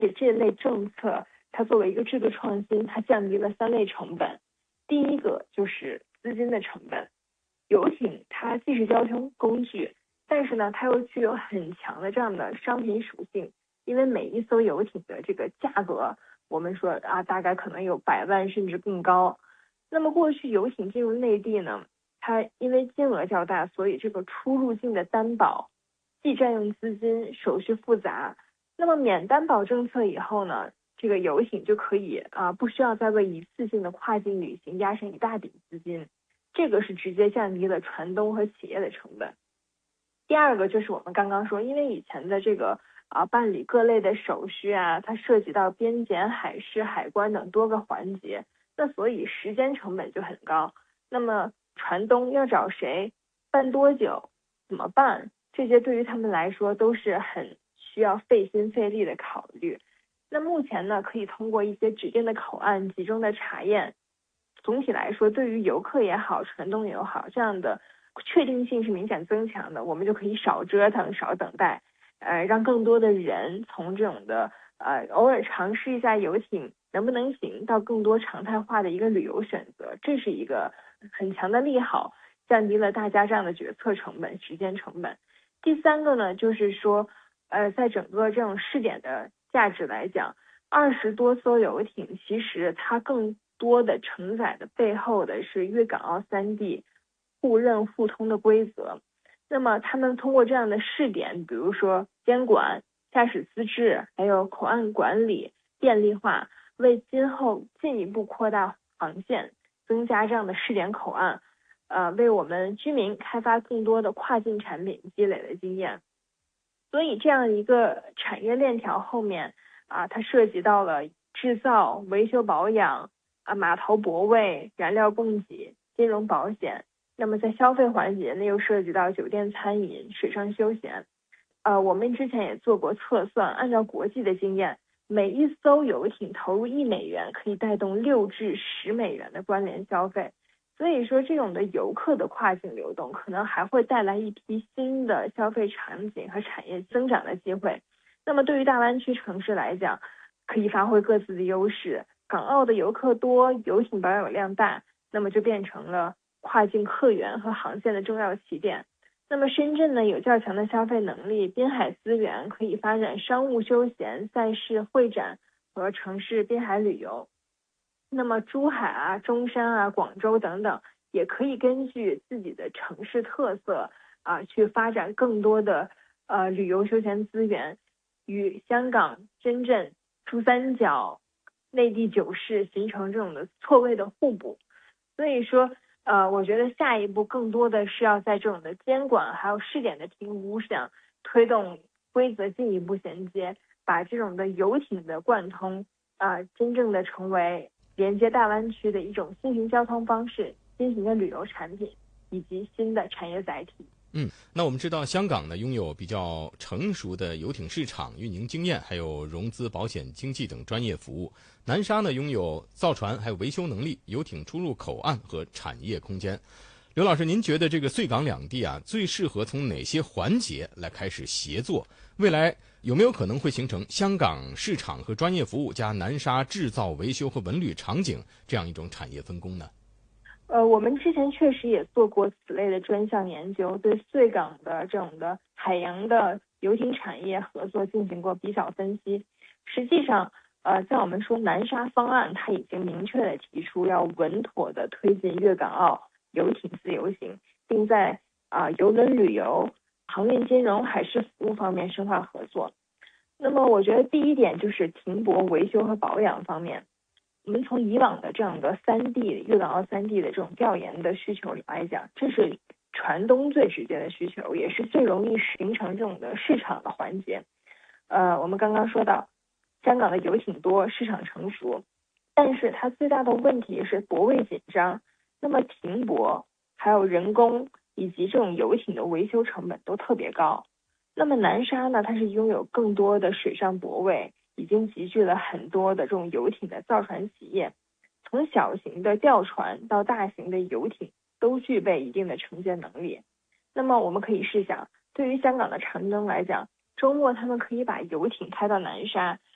这类政策它作为一个制度创新，它降低了3类成本。第一个就是资金的成本。游艇它既是交通工具，但是呢，它又具有很强的这样的商品属性，因为每一艘游艇的这个价格，我们说大概可能有100万甚至更高。那么过去游艇进入内地呢，它因为金额较大，所以这个出入境的担保既占用资金，手续复杂。那么免担保政策以后呢，这个游艇就可以不需要再为一次性的跨境旅行压上一大笔资金，这个是直接降低了船东和企业的成本。第二个就是我们刚刚说，因为以前的这个办理各类的手续它涉及到边检、海事、海关等多个环节，那所以时间成本就很高。那么船东要找谁，办多久，怎么办，这些对于他们来说都是很需要费心费力的考虑。那目前呢，可以通过一些指定的口岸集中的查验，总体来说对于游客也好，船东也好，这样的确定性是明显增强的，我们就可以少折腾少等待，让更多的人从这种的偶尔尝试一下游艇能不能行，到更多常态化的一个旅游选择，这是一个很强的利好，降低了大家这样的决策成本、时间成本。第三个呢，就是说在整个这种试点的价值来讲，20多艘游艇其实它更多的承载的背后的是粤港澳3地互认互通的规则。那么他们通过这样的试点，比如说监管、驾驶资质还有口岸管理便利化，为今后进一步扩大航线，增加这样的试点口岸，为我们居民开发更多的跨境产品积累了经验。所以这样一个产业链条后面它涉及到了制造、维修保养码头泊位、燃料供给、金融保险。那么在消费环节呢，又涉及到酒店餐饮、水上休闲。我们之前也做过测算，按照国际的经验，每一艘游艇投入1美元可以带动6至10美元的关联消费。所以说这种的游客的跨境流动可能还会带来一批新的消费场景和产业增长的机会。那么对于大湾区城市来讲，可以发挥各自的优势，港澳的游客多，游艇保有量大，那么就变成了跨境客源和航线的重要起点。那么深圳呢，有较强的消费能力，滨海资源，可以发展商务休闲、赛事会展和城市滨海旅游。那么珠海中山广州等等，也可以根据自己的城市特色去发展更多的旅游休闲资源，与香港、深圳、珠三角、内地9市形成这种的错位的互补。所以说我觉得下一步更多的是要在这种的监管还有试点的评估上推动规则进一步衔接，把这种的游艇的贯通真正的成为连接大湾区的一种新型交通方式、新型的旅游产品以及新的产业载体。 那我们知道香港呢拥有比较成熟的游艇市场运营经验，还有融资、保险、经纪等专业服务。南沙呢拥有造船还有维修能力、游艇出入口岸和产业空间。刘老师，您觉得这个穗港两地最适合从哪些环节来开始协作？未来有没有可能会形成香港市场和专业服务加南沙制造、维修和文旅场景这样一种产业分工呢？ 我们之前确实也做过此类的专项研究，对穗港的这种的海洋的游艇产业合作进行过比较分析。实际上在我们说南沙方案，它已经明确的提出要稳妥的推进粤港澳游艇自由行，并在邮轮旅游、航运金融、海事服务方面深化合作。那么我觉得第一点就是停泊、维修和保养方面，我们从以往的这样的粤港澳3地的这种调研的需求来讲，这是船东最直接的需求，也是最容易形成这种的市场的环节。我们刚刚说到香港的游艇多，市场成熟，但是它最大的问题是泊位紧张，那么停泊还有人工以及这种游艇的维修成本都特别高。那么南沙呢，它是拥有更多的水上泊位，已经集聚了很多的这种游艇的造船企业，从小型的吊船到大型的游艇都具备一定的承接能力。那么我们可以试想，对于香港的船东来讲，周末他们可以把游艇开到南沙，